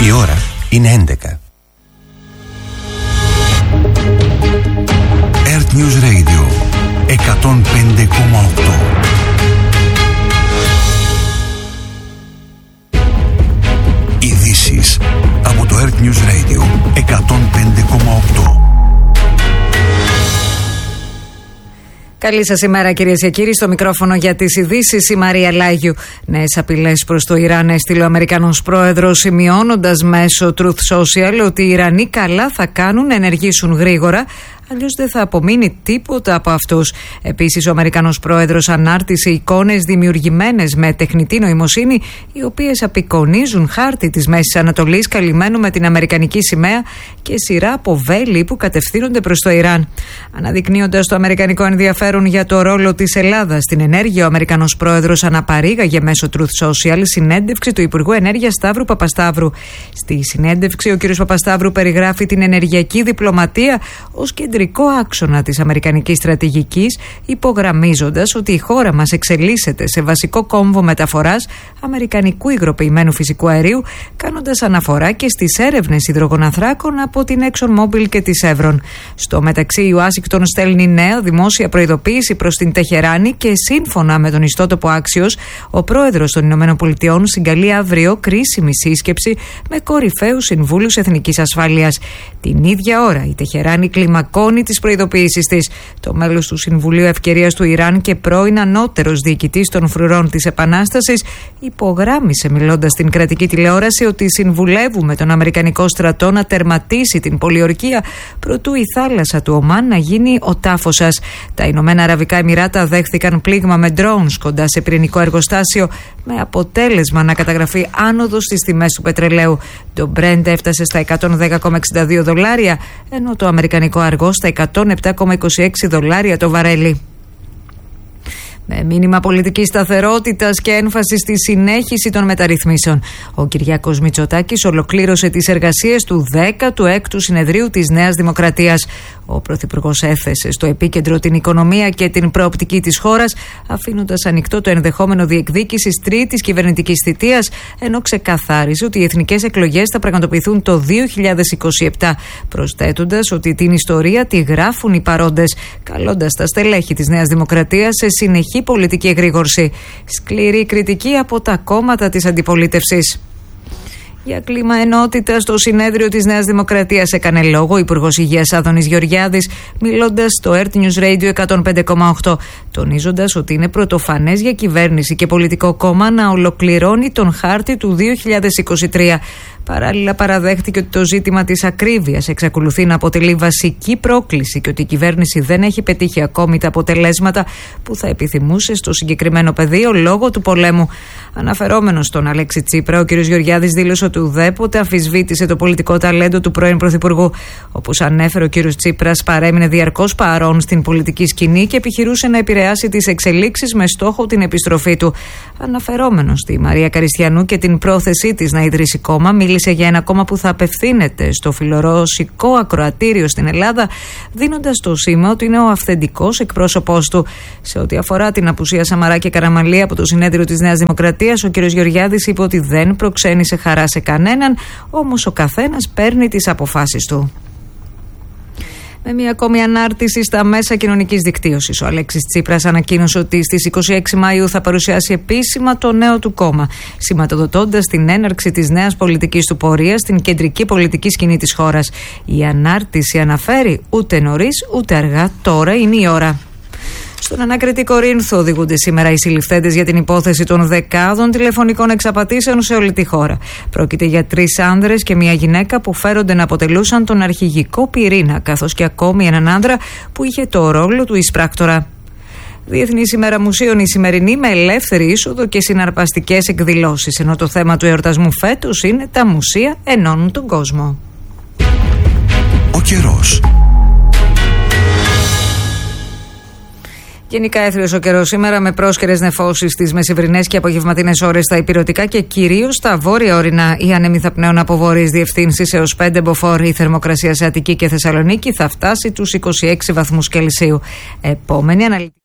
Η ώρα είναι 11. Earth News Radio 105,8. Ειδήσεις από το Earth News Radio 105,8. Καλή σας ημέρα, κυρίες και κύριοι. Στο μικρόφωνο για τις ειδήσεις η Μαρία Λάγιου. Νέες απειλές προς το Ιράν έστειλε ο Αμερικανός πρόεδρος, σημειώνοντας μέσω Truth Social ότι οι Ιρανοί καλά θα κάνουν να ενεργήσουν γρήγορα, αλλιώς δεν θα απομείνει τίποτα από αυτούς. Επίσης, ο Αμερικανός πρόεδρος ανάρτησε εικόνες δημιουργημένες με τεχνητή νοημοσύνη, οι οποίες απεικονίζουν χάρτη της Μέσης Ανατολής καλυμμένο με την αμερικανική σημαία και σειρά από βέλη που κατευθύνονται προς το Ιράν. Αναδεικνύοντας το αμερικανικό ενδιαφέρον για το ρόλο της Ελλάδας στην ενέργεια, ο Αμερικανός πρόεδρος αναπαρήγαγε μέσω Truth Social συνέντευξη του Υπουργού Ενέργειας Σταύρου Παπασταύρου. Στη συνέντευξη, ο κ. Παπασταύρου περιγράφει την ενεργειακή διπλωματία ως κεντρικό άξονα της αμερικανικής στρατηγικής, υπογραμμίζοντας ότι η χώρα μας εξελίσσεται σε βασικό κόμβο μεταφοράς αμερικανικού υγροποιημένου φυσικού αερίου, κάνοντας αναφορά και στις έρευνες υδρογοναθράκων από την ExxonMobil και τη Chevron. Στο μεταξύ, η Ουάσιγκτον στέλνει νέα δημόσια προειδοποίηση προς την Τεχεράνη και σύμφωνα με τον ιστότοπο Axios, ο πρόεδρος των ΗΠΑ συγκαλεί αύριο κρίσιμη σύσκεψη με κορυφαίους συμβούλους εθνικής ασφάλειας. Την ίδια ώρα, η Τεχεράνη κλιμακώνει τις προειδοποιήσεις της. Το μέλος του Συμβουλίου Ευκαιρίας του Ιράν και πρώην ανώτερος διοικητής των φρουρών της Επανάστασης υπογράμμισε, μιλώντας στην κρατική τηλεόραση, ότι συμβουλεύουμε τον Αμερικανικό στρατό να τερματίσει την πολιορκία προτού η θάλασσα του Ομάν να γίνει ο τάφος σας. Τα Ηνωμένα Αραβικά Εμιράτα δέχθηκαν πλήγμα με drones κοντά σε πυρηνικό εργοστάσιο, με αποτέλεσμα να καταγραφεί άνοδος στις τιμές του πετρελαίου. Το Brent έφτασε στα $110,62, ενώ το αμερικανικό αργό στα $107,26 το βαρέλι. Με μήνυμα πολιτικής σταθερότητας και έμφαση στη συνέχιση των μεταρρυθμίσεων, ο Κυριάκος Μητσοτάκης ολοκλήρωσε τις εργασίες του 16ου συνεδρίου της Νέας Δημοκρατίας. Ο Πρωθυπουργός έθεσε στο επίκεντρο την οικονομία και την προοπτική της χώρας, αφήνοντας ανοιχτό το ενδεχόμενο διεκδίκησης τρίτης κυβερνητικής θητείας, ενώ ξεκαθάρισε ότι οι εθνικές εκλογές θα πραγματοποιηθούν το 2027, προσθέτοντας ότι την ιστορία τη γράφουν οι παρόντες, καλώντας τα στελέχη της Νέας Δημοκρατίας σε συνεχή πολιτική εγρήγορση. Σκληρή κριτική από τα κόμματα της αντιπολίτευσης. Για κλίμα ενότητα στο συνέδριο της Νέας Δημοκρατίας έκανε λόγο ο Υπουργός Υγείας Άδωνης Γεωργιάδης, μιλώντας στο Earth News Radio 105,8, τονίζοντας ότι είναι πρωτοφανές για κυβέρνηση και πολιτικό κόμμα να ολοκληρώνει τον χάρτη του 2023. Παράλληλα, παραδέχτηκε ότι το ζήτημα της ακρίβειας εξακολουθεί να αποτελεί βασική πρόκληση και ότι η κυβέρνηση δεν έχει πετύχει ακόμη τα αποτελέσματα που θα επιθυμούσε στο συγκεκριμένο πεδίο λόγω του πολέμου. Αναφερόμενος στον Αλέξη Τσίπρα, ο κ. Γεωργιάδης δήλωσε ότι ουδέποτε αμφισβήτησε το πολιτικό ταλέντο του πρώην Πρωθυπουργού. Όπως ανέφερε, ο κ. Τσίπρας παρέμεινε διαρκώς παρόν στην πολιτική σκηνή και επιχειρούσε να επηρεάσει τις εξελίξεις με στόχο την επιστροφή του. Αναφερόμενος στη Μαρία Καριστιανού και την πρόθεσή της να ιδρύσει κόμμα, μίλησε για ένα κόμμα που θα απευθύνεται στο φιλορώσικο ακροατήριο στην Ελλάδα, δίνοντας το σήμα ότι είναι ο αυθεντικός εκπρόσωπός του. Σε ό,τι αφορά την απουσία Σαμαρά και Καραμανλή από το συνέδριο της Νέας Δημοκρατίας, ο κ. Γεωργιάδης είπε ότι δεν προξένησε χαρά σε κανέναν, όμως ο καθένας παίρνει τις αποφάσεις του. Με μια ακόμη ανάρτηση στα μέσα κοινωνικής δικτύωσης, ο Αλέξης Τσίπρας ανακοίνωσε ότι στις 26 Μαΐου θα παρουσιάσει επίσημα το νέο του κόμμα, σηματοδοτώντας την έναρξη της νέας πολιτικής του πορείας στην κεντρική πολιτική σκηνή της χώρας. Η ανάρτηση αναφέρει ούτε νωρίς ούτε αργά, τώρα είναι η ώρα. Στον ανάκρητη Κορίνθο οδηγούνται σήμερα οι συλληφθέντες για την υπόθεση των δεκάδων τηλεφωνικών εξαπατήσεων σε όλη τη χώρα. Πρόκειται για 3 άνδρες και μια γυναίκα που φέρονται να αποτελούσαν τον αρχηγικό πυρήνα, καθώς και ακόμη έναν άνδρα που είχε το ρόλο του εισπράκτορα. Διεθνής ημέρα μουσείων η σημερινή, με ελεύθερη είσοδο και συναρπαστικές εκδηλώσεις, ενώ το θέμα του εορτασμού φέτος είναι τα μουσεία ενώνουν τον κόσμο. Ο καιρός. Γενικά έθριος ο καιρός σήμερα, με πρόσκαιρες νεφώσεις στις μεσημβρινές και απογευματινές ώρες στα ηπειρωτικά και κυρίως στα βόρεια ορεινά. Οι άνεμοι θα πνέουν από βόρειες διευθύνσεις έως 5 μποφόρ. Η θερμοκρασία σε Αττική και Θεσσαλονίκη θα φτάσει τους 26 βαθμούς Κελσίου. Επόμενη αναλυτική.